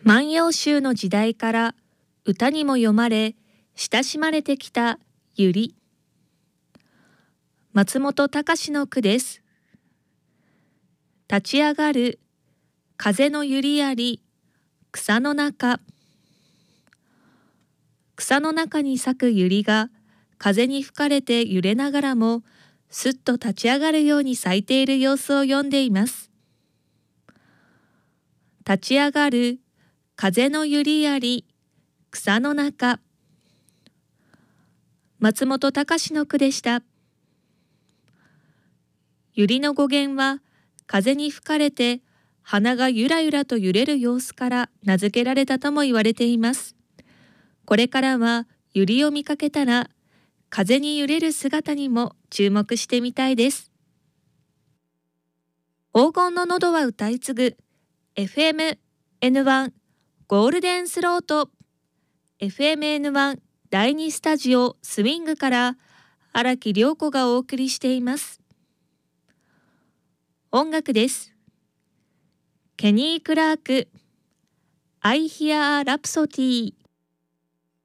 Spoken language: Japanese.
万葉集の時代から歌にも読まれ親しまれてきた百合。松本隆の句です。立ち上がる風の百合あり草の中。草の中に咲く百合が風に吹かれて揺れながらもすっと立ち上がるように咲いている様子を詠んでいます。立ち上がる風の百合あり草の中。松本隆の句でした。百合の語源は風に吹かれて花がゆらゆらと揺れる様子から名付けられたとも言われています。これからは百合を見かけたら風に揺れる姿にも注目してみたいです。黄金の喉は歌い継ぐ FM-N1 ゴールデンスロート FM-N1 第2スタジオスウィングから荒木涼子がお送りしています。音楽です。ケニー・クラーク I Hear a Rhapsody